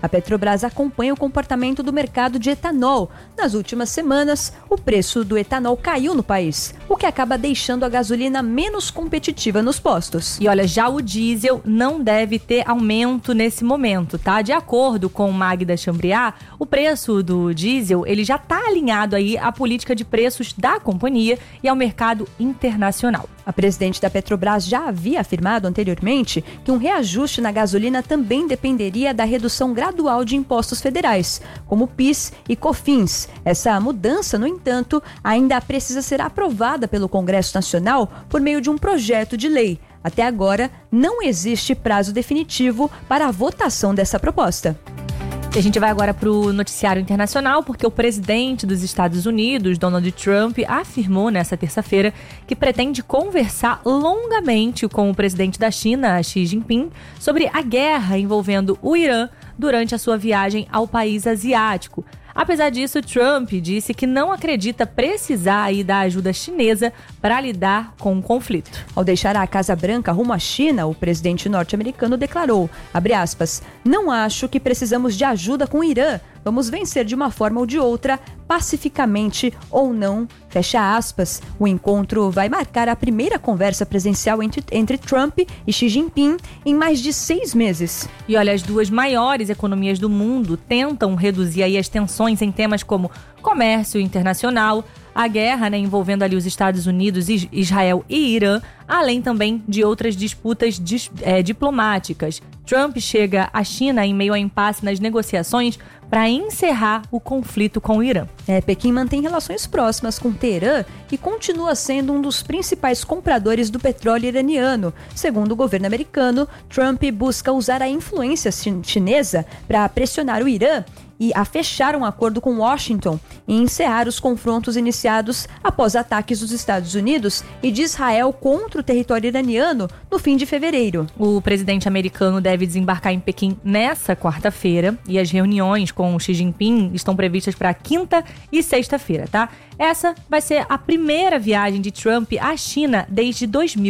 A Petrobras acompanha o comportamento do mercado de etanol. Nas últimas semanas, o preço do etanol caiu no país, o que acaba deixando a gasolina menos competitiva nos postos. E olha, já o diesel não deve ter aumento nesse momento, tá? De acordo com Magda Chambriard, o preço do diesel, ele já está alinhado aí à política de preços da companhia e ao mercado internacional. A presidente da Petrobras já havia afirmado anteriormente que um reajuste na gasolina também dependeria da redução gradual de impostos federais, como PIS e COFINS. Essa mudança, no entanto, ainda precisa ser aprovada pelo Congresso Nacional por meio de um projeto de lei. Até agora, não existe prazo definitivo para a votação dessa proposta. E a gente vai agora para o noticiário internacional, porque o presidente dos Estados Unidos, Donald Trump, afirmou nesta terça-feira que pretende conversar longamente com o presidente da China, Xi Jinping, sobre a guerra envolvendo o Irã durante a sua viagem ao país asiático. Apesar disso, Trump disse que não acredita precisar aí da ajuda chinesa para lidar com o conflito. Ao deixar a Casa Branca rumo à China, o presidente norte-americano declarou, abre aspas, não acho que precisamos de ajuda com o Irã. Vamos vencer de uma forma ou de outra, pacificamente ou não, fecha aspas. O encontro vai marcar a primeira conversa presencial entre Trump e Xi Jinping em mais de 6 meses. E olha, as duas maiores economias do mundo tentam reduzir aí as tensões em temas como comércio internacional, a guerra, envolvendo ali os Estados Unidos, Israel e Irã, além também de outras disputas diplomáticas. Trump chega à China em meio a impasse nas negociações para encerrar o conflito com o Irã. Pequim mantém relações próximas com Teherã e continua sendo um dos principais compradores do petróleo iraniano. Segundo o governo americano, Trump busca usar a influência chinesa para pressionar o Irã e a fechar um acordo com Washington e encerrar os confrontos iniciados após ataques dos Estados Unidos e de Israel contra o território iraniano no fim de fevereiro. O presidente americano deve desembarcar em Pequim nessa quarta-feira e as reuniões com Xi Jinping estão previstas para quinta e sexta-feira, tá? Essa vai ser a primeira viagem de Trump à China desde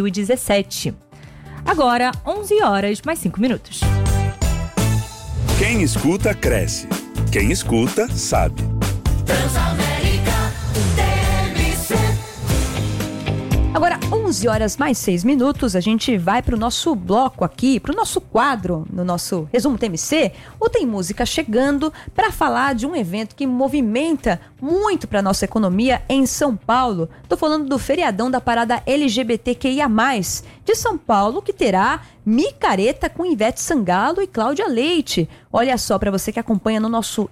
2017. Agora, 11 horas mais 5 minutos. Quem escuta, cresce. Quem escuta, sabe. Transamérica, TMC. Agora, 11 horas mais 6 minutos, a gente vai para o nosso bloco aqui, para o nosso quadro, no nosso Resumo TMC, ou Tem Música Chegando, para falar de um evento que movimenta muito para a nossa economia em São Paulo. Estou falando do feriadão da parada LGBTQIA+, de São Paulo, que terá micareta com Ivete Sangalo e Cláudia Leite. Olha só, para você que acompanha no nosso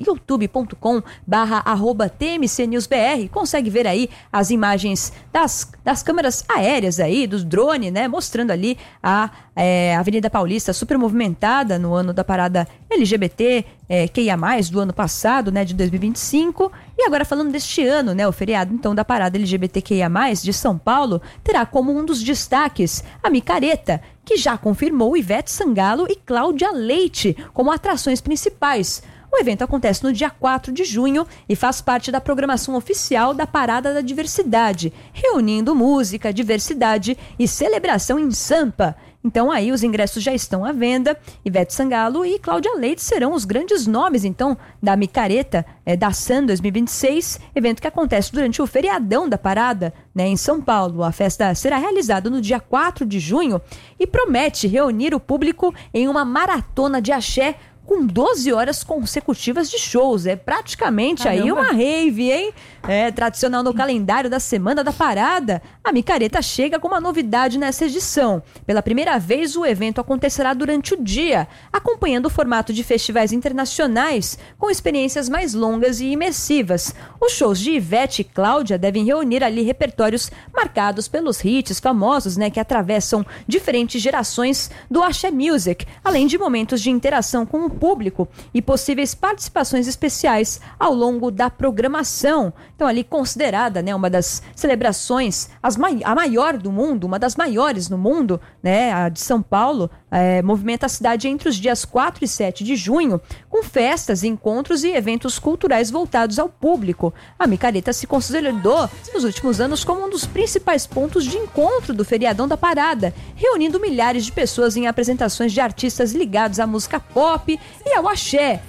youtube.com/TMCNewsBR, consegue ver aí as imagens das câmeras aéreas aí, dos drones, mostrando ali a Avenida Paulista super movimentada no ano da parada LGBT, QIA+, do ano passado, de 2025. E agora falando deste ano, o feriado então da parada LGBTQIA+, de São Paulo, terá como um dos destaques a micareta, que já confirmou Ivete Sangalo e Cláudia Leite como atrações principais. O evento acontece no dia 4 de junho e faz parte da programação oficial da Parada da Diversidade, reunindo música, diversidade e celebração em Sampa. Então aí os ingressos já estão à venda. Ivete Sangalo e Cláudia Leite serão os grandes nomes então da micareta da SAN 2026, evento que acontece durante o feriadão da parada em São Paulo. A festa será realizada no dia 4 de junho e promete reunir o público em uma maratona de axé com 12 horas consecutivas de shows. É praticamente aí uma rave, hein? Tradicional no calendário da Semana da Parada. A micareta chega com uma novidade nessa edição. Pela primeira vez, o evento acontecerá durante o dia, acompanhando o formato de festivais internacionais, com experiências mais longas e imersivas. Os shows de Ivete e Cláudia devem reunir ali repertórios marcados pelos hits famosos, que atravessam diferentes gerações do Axé Music, além de momentos de interação com o público e possíveis participações especiais ao longo da programação. Então, ali considerada uma das celebrações, a maior do mundo, uma das maiores no mundo, a de São Paulo, movimenta a cidade entre os dias 4 e 7 de junho, com festas, encontros e eventos culturais voltados ao público. A micareta se consolidou nos últimos anos como um dos principais pontos de encontro do feriadão da parada, reunindo milhares de pessoas em apresentações de artistas ligados à música pop e ao axé.